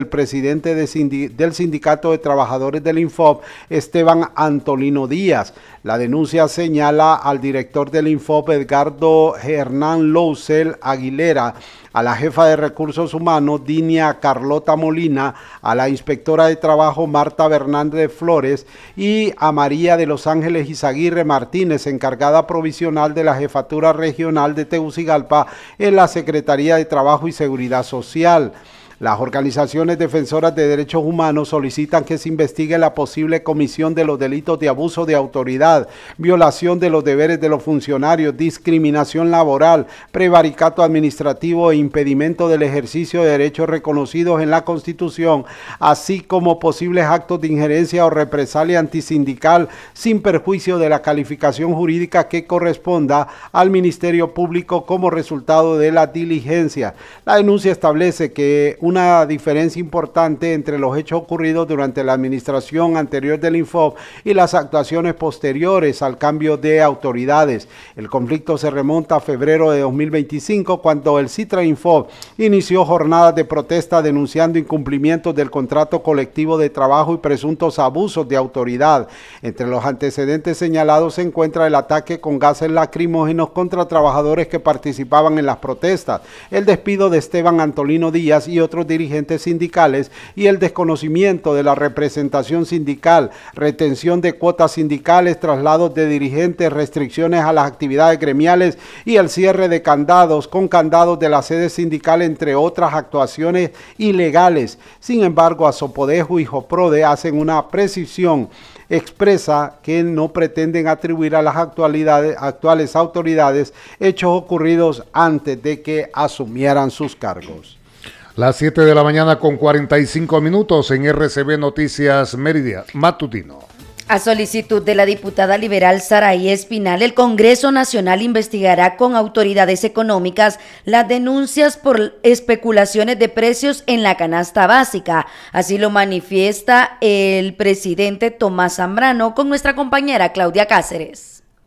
el presidente del Sindicato de Trabajadores del Infop, Esteban Antolino Díaz. La denuncia señala al director del Infop, Edgardo Hernán Lousel Aguilera, a la jefa de Recursos Humanos, Dinia Carlota Molina, a la inspectora de Trabajo, Marta Fernández Flores, y a María de Los Ángeles Izaguirre Martínez, encargada provisional de la Jefatura Regional de Tegucigalpa en la Secretaría de Trabajo y Seguridad Social. Las organizaciones defensoras de derechos humanos solicitan que se investigue la posible comisión de los delitos de abuso de autoridad, violación de los deberes de los funcionarios, discriminación laboral, prevaricato administrativo e impedimento del ejercicio de derechos reconocidos en la Constitución, así como posibles actos de injerencia o represalia antisindical sin perjuicio de la calificación jurídica que corresponda al Ministerio Público como resultado de la diligencia. La denuncia establece que una diferencia importante entre los hechos ocurridos durante la administración anterior del Infop y las actuaciones posteriores al cambio de autoridades. El conflicto se remonta a febrero de 2025, cuando el Citra Infop inició jornadas de protesta denunciando incumplimientos del contrato colectivo de trabajo y presuntos abusos de autoridad. Entre los antecedentes señalados se encuentra el ataque con gases lacrimógenos contra trabajadores que participaban en las protestas, el despido de Esteban Antolino Díaz y otros dirigentes sindicales y el desconocimiento de la representación sindical, retención de cuotas sindicales, traslados de dirigentes, restricciones a las actividades gremiales y el cierre de candados con candados de la sede sindical, entre otras actuaciones ilegales. Sin embargo, Azopodejo y Joprode hacen una precisión expresa que no pretenden atribuir a las actuales autoridades hechos ocurridos antes de que asumieran sus cargos. Las 7 de la mañana con 45 minutos en RCB Noticias Mérida Matutino. A solicitud de la diputada liberal Saraí Espinal, el Congreso Nacional investigará con autoridades económicas las denuncias por especulaciones de precios en la canasta básica. Así lo manifiesta el presidente Tomás Zambrano con nuestra compañera Claudia Cáceres.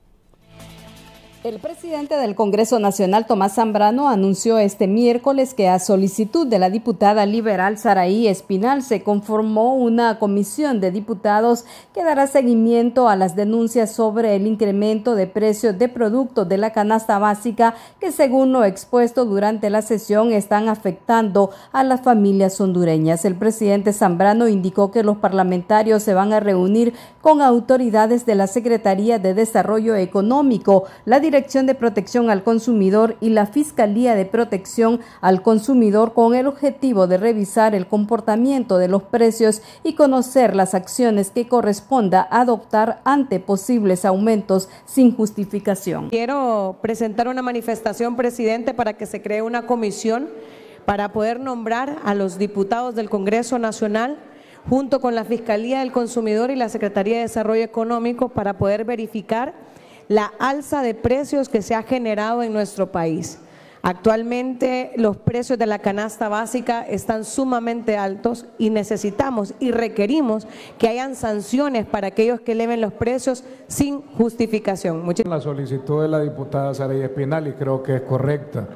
El presidente del Congreso Nacional, Tomás Zambrano, anunció este miércoles que a solicitud de la diputada liberal Saraí Espinal se conformó una comisión de diputados que dará seguimiento a las denuncias sobre el incremento de precios de productos de la canasta básica que, según lo expuesto durante la sesión, están afectando a las familias hondureñas. El presidente Zambrano indicó que los parlamentarios se van a reunir con autoridades de la Secretaría de Desarrollo Económico, la Dirección de Protección al Consumidor y la Fiscalía de Protección al Consumidor con el objetivo de revisar el comportamiento de los precios y conocer las acciones que corresponda adoptar ante posibles aumentos sin justificación. Quiero presentar una manifestación, presidente, para que se cree una comisión para poder nombrar a los diputados del Congreso Nacional junto con la Fiscalía del Consumidor y la Secretaría de Desarrollo Económico para poder verificar la alza de precios que se ha generado en nuestro país. Actualmente los precios de la canasta básica están sumamente altos y necesitamos y requerimos que hayan sanciones para aquellos que eleven los precios sin justificación. La solicitud de la diputada Saraí Espinal, y creo que es correcta,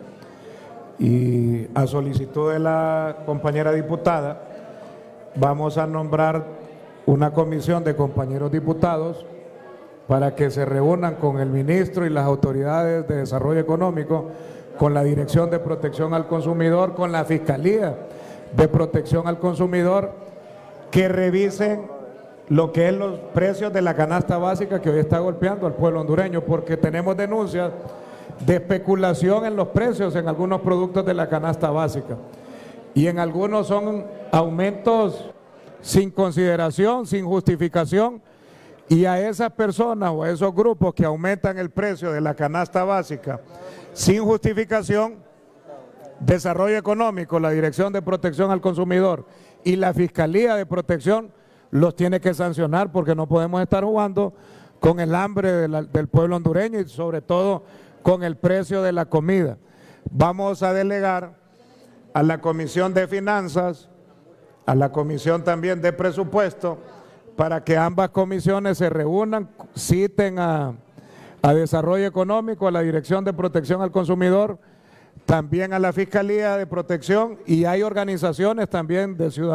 y a solicitud de la compañera diputada vamos a nombrar una comisión de compañeros diputados para que se reúnan con el ministro y las autoridades de desarrollo económico, con la Dirección de Protección al Consumidor, con la Fiscalía de Protección al Consumidor, que revisen lo que es los precios de la canasta básica que hoy está golpeando al pueblo hondureño, porque tenemos denuncias de especulación en los precios en algunos productos de la canasta básica, y en algunos son aumentos sin consideración, sin justificación. Y a esas personas o a esos grupos que aumentan el precio de la canasta básica sin justificación, Desarrollo Económico, la Dirección de Protección al Consumidor y la Fiscalía de Protección los tiene que sancionar, porque no podemos estar jugando con el hambre del pueblo hondureño y sobre todo con el precio de la comida. Vamos a delegar a la Comisión de Finanzas, a la Comisión también de Presupuesto, para que ambas comisiones se reúnan, citen a Desarrollo Económico, a la Dirección de Protección al Consumidor, también a la Fiscalía de Protección, y hay organizaciones también de ciudadanos.